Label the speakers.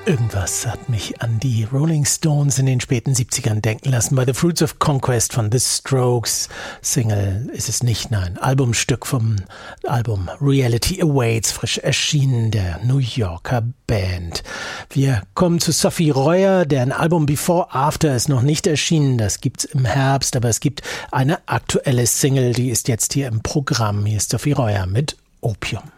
Speaker 1: Irgendwas hat mich an die Rolling Stones in den späten 70ern denken lassen. Bei The Fruits of Conquest von The Strokes. Single ist es nicht, nein. Albumstück vom Album Reality Awaits, frisch erschienen, der New Yorker Band. Wir kommen zu Sophie Royer, deren Album Before After ist noch nicht erschienen. Das gibt's im Herbst, aber es gibt eine aktuelle Single, die ist jetzt hier im Programm. Hier ist Sophie Royer mit Opium.